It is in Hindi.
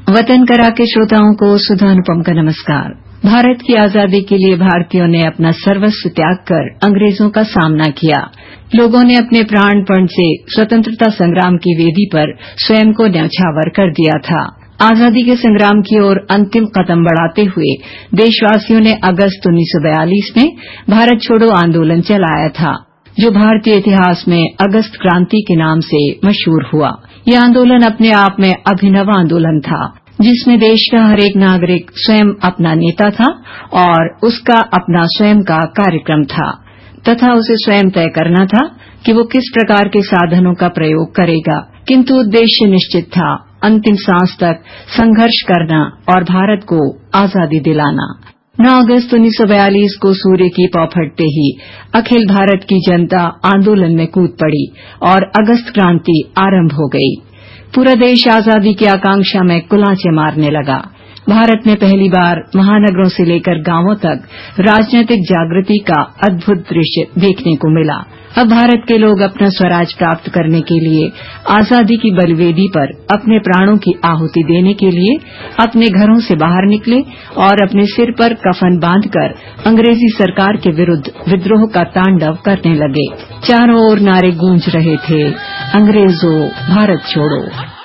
वतन करा के श्रोताओं को सुधा अनुपम का नमस्कार। भारत की आजादी के लिए भारतीयों ने अपना सर्वस्व त्याग कर अंग्रेजों का सामना किया। लोगों ने अपने प्राणपण से स्वतंत्रता संग्राम की वेदी पर स्वयं को न्यौछावर कर दिया था। आजादी के संग्राम की ओर अंतिम कदम बढ़ाते हुए देशवासियों ने अगस्त 1942 में भारत छोड़ो आंदोलन चलाया था, जो भारतीय इतिहास में अगस्त क्रांति के नाम से मशहूर हुआ। यह आंदोलन अपने आप में अभिनव आंदोलन था, जिसमें देश का हर एक नागरिक स्वयं अपना नेता था और उसका अपना स्वयं का कार्यक्रम था तथा उसे स्वयं तय करना था कि वो किस प्रकार के साधनों का प्रयोग करेगा, किंतु उद्देश्य निश्चित था, अंतिम सांस तक संघर्ष करना और भारत को आजादी दिलाना। 9 अगस्त 1942 को सूर्य की पौ फटते ही अखिल भारत की जनता आंदोलन में कूद पड़ी और अगस्त क्रांति आरंभ हो गई। पूरा देश आजादी की आकांक्षा में कुलांचे मारने लगा। भारत में पहली बार महानगरों से लेकर गांवों तक राजनीतिक जागृति का अद्भुत दृश्य देखने को मिला। अब भारत के लोग अपना स्वराज प्राप्त करने के लिए आजादी की बलिवेदी पर अपने प्राणों की आहुति देने के लिए अपने घरों से बाहर निकले और अपने सिर पर कफन बांधकर अंग्रेजी सरकार के विरुद्ध विद्रोह का तांडव करने लगे। चारों ओर नारे गूंज रहे थे, अंग्रेजों भारत छोड़ो।